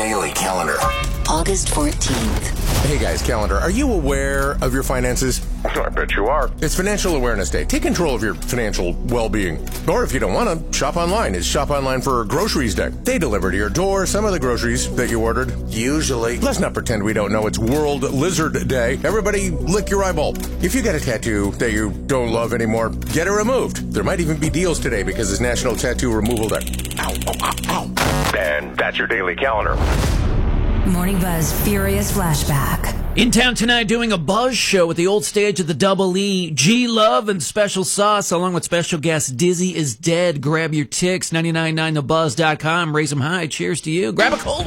Daily Calendar. August 14th. Hey guys, Calendar, are you aware of your finances? I bet you are. It's Financial Awareness Day. Take control of your financial well-being. Or if you don't want to, shop online. It's Shop Online for Groceries Day. They deliver to your door some of the groceries that you ordered. Usually. Let's not pretend we don't know it's World Lizard Day. Everybody lick your eyeball. If you got a tattoo that you don't love anymore, get it removed. There might even be deals today because it's National Tattoo Removal Day. Ow, ow, ow, ow. And that's your Daily Calendar. Morning Buzz Furious Flashback. In town tonight doing a buzz show with the old stage of the Double E, G-Love and Special Sauce, along with special guest Dizzy is Dead. Grab your ticks, 999thebuzz.com. Raise them high. Cheers to you. Grab a cold